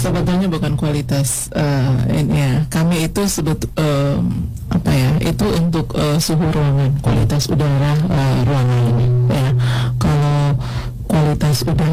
Sebetulnya bukan kualitas ini ya. Kami itu apa ya? Itu untuk suhu ruangan, kualitas udara ruangan ini. Ya, kalau kualitas udara